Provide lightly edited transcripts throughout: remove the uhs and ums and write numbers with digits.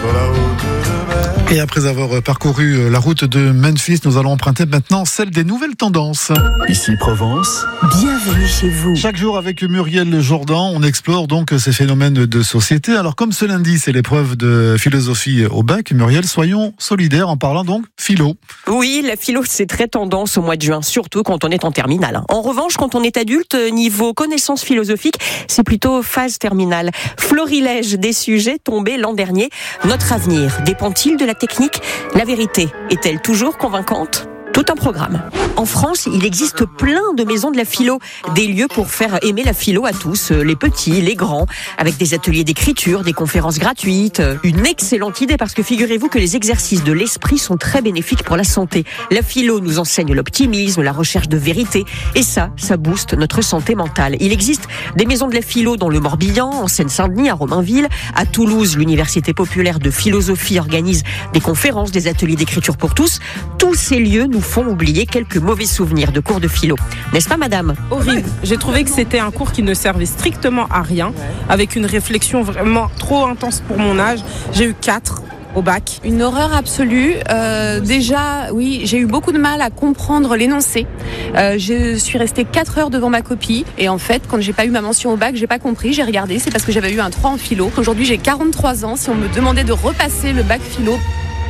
Et après avoir parcouru la route de Memphis, nous allons emprunter maintenant celle des nouvelles tendances. Ici Provence. Bienvenue chez vous. Chaque jour avec Muriel Jourdan, on explore donc ces phénomènes de société. Alors comme ce lundi, c'est l'épreuve de philosophie au bac, Muriel, soyons solidaires en parlant donc philo. Oui, la philo, c'est très tendance au mois de juin, surtout quand on est en terminale. En revanche, quand on est adulte, niveau connaissances philosophiques, c'est plutôt phase terminale. Florilège des sujets tombés l'an dernier. Notre avenir dépend-il de la technique ? La vérité est-elle toujours convaincante ? Tout un programme. En France, il existe plein de maisons de la philo, des lieux pour faire aimer la philo à tous, les petits, les grands, avec des ateliers d'écriture, des conférences gratuites. Une excellente idée parce que figurez-vous que les exercices de l'esprit sont très bénéfiques pour la santé. La philo nous enseigne l'optimisme, la recherche de vérité, et ça booste notre santé mentale. Il existe des maisons de la philo dans le Morbihan, en Seine-Saint-Denis, à Romainville, à Toulouse, l'Université populaire de philosophie organise des conférences, des ateliers d'écriture pour tous. Tous ces lieux nous font oublier quelques mauvais souvenirs de cours de philo. N'est-ce pas, madame ? Horrible. J'ai trouvé que c'était un cours qui ne servait strictement à rien, avec une réflexion vraiment trop intense pour mon âge. J'ai eu 4 au bac. Une horreur absolue. Déjà, oui, j'ai eu beaucoup de mal à comprendre l'énoncé. Je suis restée 4 heures devant ma copie et en fait, quand j'ai pas eu ma mention au bac, j'ai pas compris, j'ai regardé, c'est parce que j'avais eu un 3 en philo. Aujourd'hui, j'ai 43 ans. Si on me demandait de repasser le bac philo,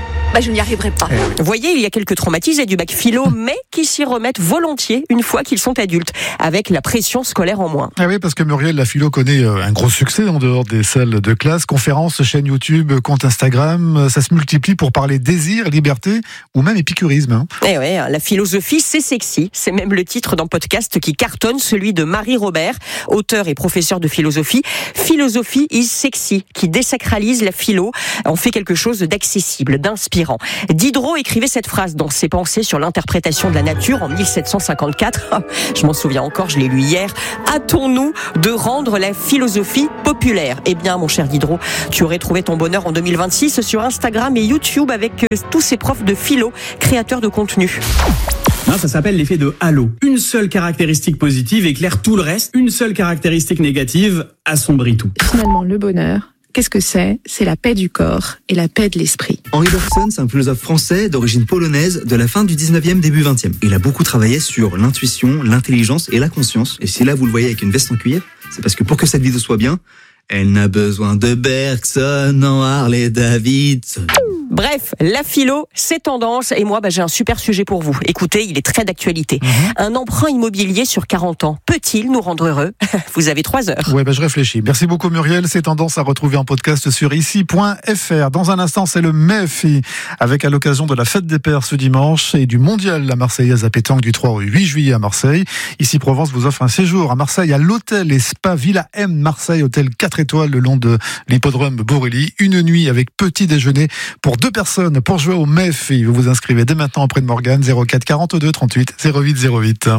je n'y arriverai pas. Vous voyez, il y a quelques traumatisés du bac philo, mais qui s'y remettent volontiers une fois qu'ils sont adultes, avec la pression scolaire en moins. Ah oui, parce que Muriel, la philo connaît un gros succès en dehors des salles de classe. Conférences, chaîne YouTube, compte Instagram, ça se multiplie pour parler désir, liberté ou même épicurisme. Eh ouais, la philosophie, c'est sexy. C'est même le titre d'un podcast qui cartonne, celui de Marie Robert, auteur et professeur de philosophie. Philosophie is sexy, qui désacralise la philo, en fait quelque chose d'accessible, d'inspirant. Diderot écrivait cette phrase dans ses pensées sur l'interprétation de la nature en 1754. Je m'en souviens encore, je l'ai lu hier. Hâtons-nous de rendre la philosophie populaire. Eh bien, mon cher Diderot, tu aurais trouvé ton bonheur en 2026 sur Instagram et YouTube avec tous ces profs de philo, créateurs de contenu. Non, ça s'appelle l'effet de halo. Une seule caractéristique positive éclaire tout le reste. Une seule caractéristique négative assombrit tout. Finalement, le bonheur, qu'est-ce que c'est ? C'est la paix du corps et la paix de l'esprit. Henri Bergson, c'est un philosophe français d'origine polonaise de la fin du 19e, début 20e. Il a beaucoup travaillé sur l'intuition, l'intelligence et la conscience. Et si là, vous le voyez avec une veste en cuir, c'est parce que pour que cette vidéo soit bien, elle n'a besoin de Bergson en Harley Davidson. Bref, la philo, c'est tendance. Et moi, j'ai un super sujet pour vous. Écoutez, il est très d'actualité. Un emprunt immobilier sur 40 ans, peut-il nous rendre heureux ? Vous avez 3 heures. Ouais, je réfléchis. Merci beaucoup, Muriel. Ces tendances à retrouver en podcast sur ici.fr. Dans un instant, c'est le MEFI, avec à l'occasion de la fête des pères ce dimanche et du mondial la Marseillaise à pétanque du 3 au 8 juillet à Marseille. Ici Provence vous offre un séjour à Marseille à l'hôtel et spa Villa M Marseille, hôtel 4 étoiles le long de l'hippodrome Borély. Une nuit avec petit déjeuner pour 2 personnes. Pour jouer au MEFI, vous vous inscrivez dès maintenant auprès de Morgane, 04 42 38 08 08.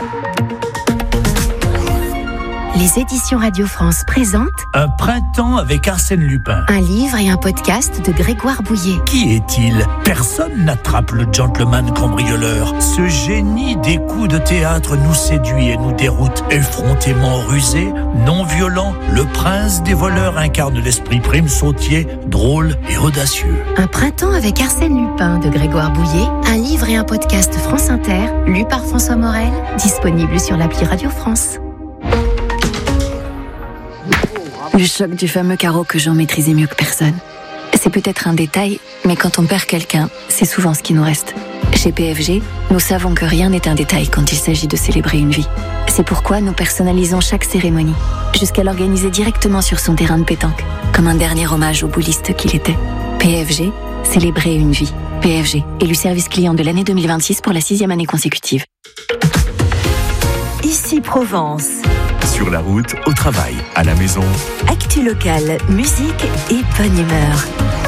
Les éditions Radio France présentent Un printemps avec Arsène Lupin. un livre et un podcast de Grégoire Bouillet. Qui est-il ? Personne n'attrape le gentleman cambrioleur. Ce génie des coups de théâtre nous séduit et nous déroute. Effrontément rusé, non violent, le prince des voleurs incarne l'esprit prime sautier, drôle et audacieux. Un printemps avec Arsène Lupin de Grégoire Bouillet, un livre et un podcast France Inter, lu par François Morel, disponible sur l'appli Radio France. Le choc du fameux carreau que Jean maîtrisait mieux que personne. C'est peut-être un détail, mais quand on perd quelqu'un, c'est souvent ce qui nous reste. Chez PFG, nous savons que rien n'est un détail quand il s'agit de célébrer une vie. C'est pourquoi nous personnalisons chaque cérémonie, jusqu'à l'organiser directement sur son terrain de pétanque, comme un dernier hommage au bouliste qu'il était. PFG, célébrer une vie. PFG, élu service client de l'année 2026 pour la 6e année consécutive. Ici Provence. Sur la route, au travail, à la maison. Actu locale, musique et bonne humeur.